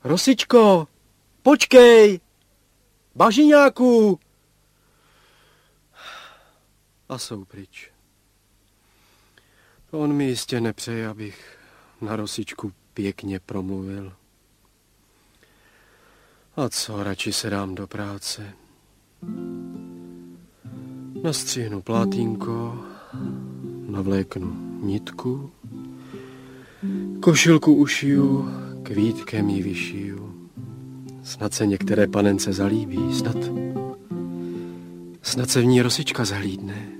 Rosičko, počkej! Bažiňáku! A jsou pryč. On mi jistě nepřeje, abych na Rosičku pěkně promluvil. A co, radši se dám do práce. Nastřihnu plátínko, navléknu nitku, košilku ušiju, kvítkem ji vyšiju. Snad se některé panence zalíbí, snad se v ní Rosička zahlídne.